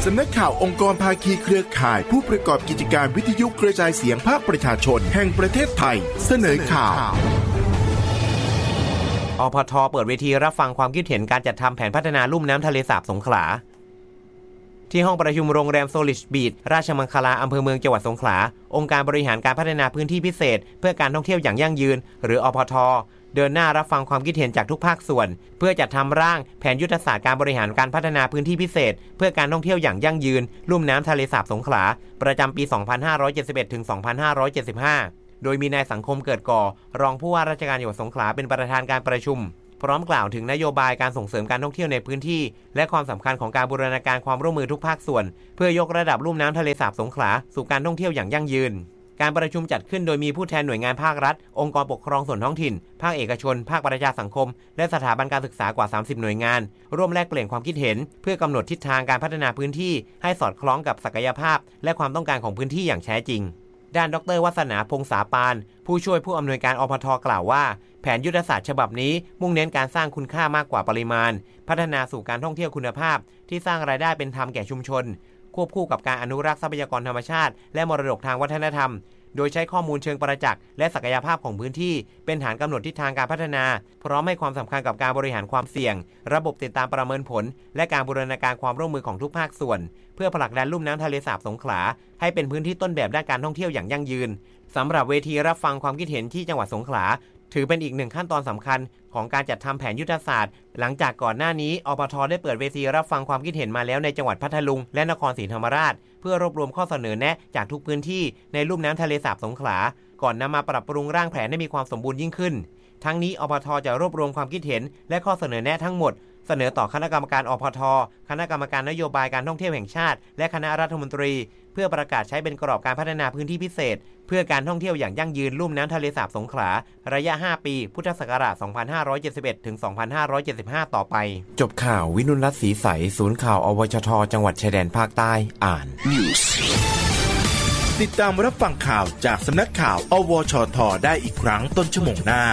สำนักข่าวองค์กรภาคีเครือข่ายผู้ประกอบกิจการวิทยุกระจายเสียงภาคประชาชนแห่งประเทศไทยเสนอข่าวอพท.เปิดเวทีรับฟังความคิดเห็นการจัดทำแผนพัฒนาลุ่มน้ำทะเลสาบสงขลาที่ห้องประชุมโรงแรมโซลิชบีชราชมังคลาอำเภอเมืองจังหวัดสงขลาองค์การบริหารการพัฒนาพื้นที่พิเศษเพื่อการท่องเที่ยวอย่างยั่งยืนหรืออพท.เดินหน้ารับฟังความคิดเห็นจากทุกภาคส่วนเพื่อจัดทำร่างแผนยุทธศาสตร์การบริหารการพัฒนาพื้นที่พิเศษเพื่อการท่องเที่ยวอย่างยั่งยืนลุ่มน้ำทะเลสาบสงขลาประจำปี 2571 ถึง 2575 โดยมีนายสังคมเกิดก่อรองผู้ว่าราชการจังหวัดสงขลาเป็นประธานการประชุมพร้อมกล่าวถึงนโยบายการส่งเสริมการท่องเที่ยวในพื้นที่และความสำคัญของการบูรณาการความร่วมมือทุกภาคส่วนเพื่อยกระดับลุ่มน้ำทะเลสาบสงขลาสู่การท่องเที่ยวอย่างยั่งยืนการประชุมจัดขึ้นโดยมีผู้แทนหน่วยงานภาครัฐองค์กรปกครองส่วนท้องถิ่นภาคเอกชนภาคประชาสังคมและสถาบันการศึกษากว่า30หน่วยงานร่วมแลกเปลี่ยนความคิดเห็นเพื่อกำหนดทิศทางการพัฒนาพื้นที่ให้สอดคล้องกับศักยภาพและความต้องการของพื้นที่อย่างแท้จริงด้านดร.วัฒนาพงษาปานผู้ช่วยผู้อำนวยการอพท.กล่าวว่าแผนยุทธศาสตร์ฉบับนี้มุ่งเน้นการสร้างคุณค่ามากกว่าปริมาณพัฒนาสู่การท่องเที่ยวคุณภาพที่สร้างรายได้เป็นธรรมแก่ชุมชนควบคู่กับการอนุรักษ์ทรัพยากรธรรมชาติและมรดกทางวัฒนธรรมโดยใช้ข้อมูลเชิงประจักษ์และศักยภาพของพื้นที่เป็นฐานกำหนดทิศทางการพัฒนาพร้อมให้ความสำคัญกับการบริหารความเสี่ยงระบบติดตามประเมินผลและการบูรณาการความร่วมมือของทุกภาคส่วนเพื่อผลักดันลุ่มน้ำทะเลสาบสงขลาให้เป็นพื้นที่ต้นแบบด้านการท่องเที่ยวอย่างยั่งยืนสำหรับเวทีรับฟังความคิดเห็นที่จังหวัดสงขลาถือเป็นอีกหนึ่งขั้นตอนสำคัญของการจัดทำแผนยุทธศาสตร์หลังจากก่อนหน้านี้อปท.ได้เปิดเวทีรับฟังความคิดเห็นมาแล้วในจังหวัดพัทลุงและนครศรีธรรมราชเพื่อรวบรวมข้อเสนอแนะจากทุกพื้นที่ในลุ่มน้ำทะเลสาบสงขลาก่อนนำมาปรับปรุงร่างแผนให้มีความสมบูรณ์ยิ่งขึ้นทั้งนี้อปท.จะรวบรวมความคิดเห็นและข้อเสนอแนะทั้งหมดเสนอต่อคณะกรรมการอพท.คณะกรรมการนโยบายการท่องเที่ยวแห่งชาติและคณะรัฐมนตรีเพื่อประกาศใช้เป็นกรอบการพัฒนาพื้นที่พิเศษเพื่อการท่องเที่ยวอย่างยั่งยืนลุ่มน้ำทะเลสาบสงขลาระยะ5ปีพุทธศักราช2571ถึง2575ต่อไปจบข่าววินุลรัตน์ศรีใสศูนย์ข่าวอวชทจังหวัดชายแดนภาคใต้อ่านติดตามรับฟังข่าวจากสำนักข่าวอวชทได้อีกครั้งต้นชั่วโมงหน้า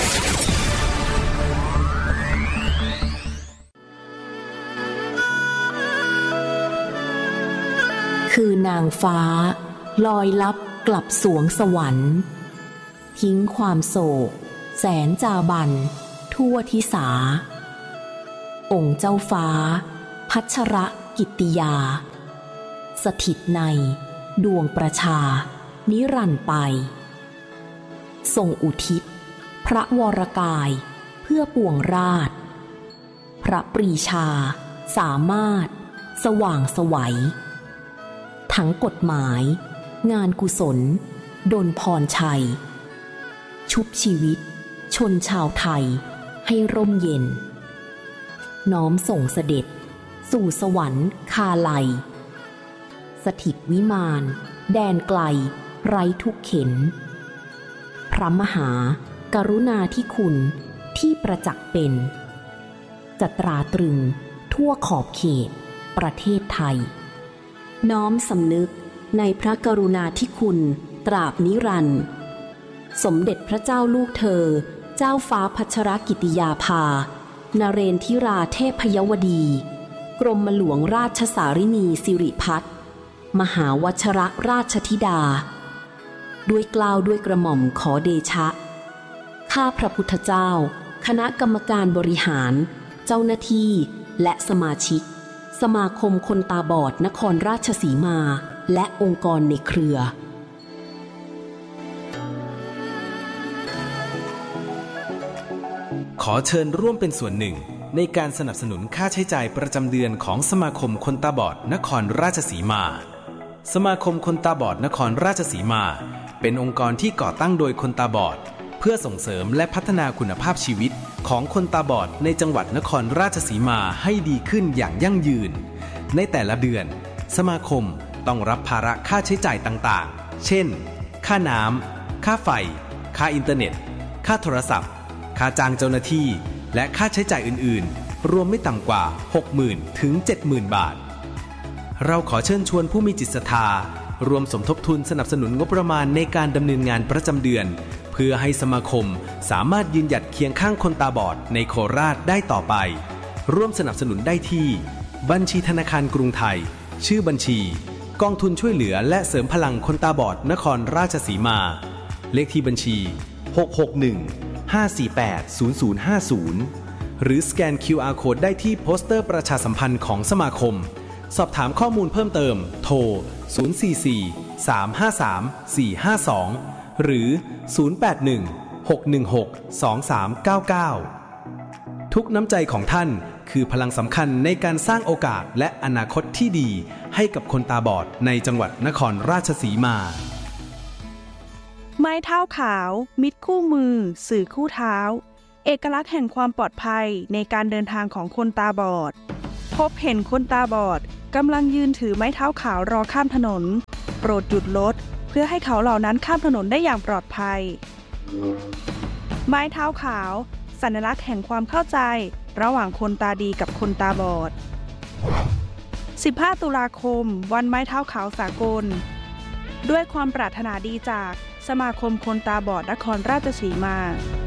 คือนางฟ้าลอยลับกลับสวงสวรรค์ทิ้งความโศกแสนจาบันทั่วทิสาองค์เจ้าฟ้าพัชรกิตติยาสถิตในดวงประชานิรันดร์ไปทรงอุทิศพระวรกายเพื่อปวงราชพระปรีชาสามารถสว่างไสวทั้งกฎหมายงานกุศลดลพรชัยชุบชีวิตชนชาวไทยให้ร่มเย็นน้อมส่งเสด็จสู่สวรรค์คาไลสถิตวิมานแดนไกลไร้ทุกเข็ญพระมหากรุณาธิคุณที่ประจักษ์เป็นจะตราตรึงทั่วขอบเขตประเทศไทยน้อมสำนึกในพระกรุณาธิคุณตราบนิรันดร์สมเด็จพระเจ้าลูกเธอเจ้าฟ้าพัชรกิติยาภานเรนทิราเทพยวดีกรมหลวงราชสารินีสิริพัฒน์มหาวชรราชธิดาด้วยเกล้าด้วยกระหม่อมขอเดชะข้าพระพุทธเจ้าคณะกรรมการบริหารเจ้าหน้าที่และสมาชิกสมาคมคนตาบอดนครราชสีมาและองค์กรในเครือขอเชิญร่วมเป็นส่วนหนึ่งในการสนับสนุนค่าใช้จ่ายประจำเดือนของสมาคมคนตาบอดนครราชสีมาสมาคมคนตาบอดนครราชสีมาเป็นองค์กรที่ก่อตั้งโดยคนตาบอดเพื่อส่งเสริมและพัฒนาคุณภาพชีวิตของคนตาบอดในจังหวัดนครราชสีมาให้ดีขึ้นอย่างยั่งยืนในแต่ละเดือนสมาคมต้องรับภาระค่าใช้จ่ายต่างๆเช่นค่าน้ำค่าไฟค่าอินเทอร์เน็ตค่าโทรศัพท์ค่าจ้างเจ้าหน้าที่และค่าใช้จ่ายอื่นๆรวมไม่ต่ำกว่า 60,000 ถึง 70,000 บาทเราขอเชิญชวนผู้มีจิตศรัทธารวมสมทบทุนสนับสนุนงบประมาณในการดำเนินงานประจำเดือนเพื่อให้สมาคมสามารถยืนหยัดเคียงข้างคนตาบอดในโคราชได้ต่อไปร่วมสนับสนุนได้ที่บัญชีธนาคารกรุงไทยชื่อบัญชีกองทุนช่วยเหลือและเสริมพลังคนตาบอดนครราชสีมาเลขที่บัญชี661-548-0050หรือสแกน QR Code ได้ที่โปสเตอร์ประชาสัมพันธ์ของสมาคมสอบถามข้อมูลเพิ่มเติมโทร044-353-452หรือ081-616-2399ทุกน้ำใจของท่านคือพลังสำคัญในการสร้างโอกาสและอนาคตที่ดีให้กับคนตาบอดในจังหวัดนครราชสีมาไม้เท้าขาวมิตรคู่มือสื่อคู่เท้าเอกลักษณ์แห่งความปลอดภัยในการเดินทางของคนตาบอดพบเห็นคนตาบอดกำลังยืนถือไม้เท้าขาวรอข้ามถนนโปรดหยุดรถเพื่อให้เขาเหล่านั้นข้ามถนนได้อย่างปลอดภัยไม้เท้าขาวสัญลักษณ์แห่งความเข้าใจระหว่างคนตาดีกับคนตาบอด15 ตุลาคมวันไม้เท้าขาวสากลด้วยความปรารถนาดีจากสมาคมคนตาบอดนครราชสีมา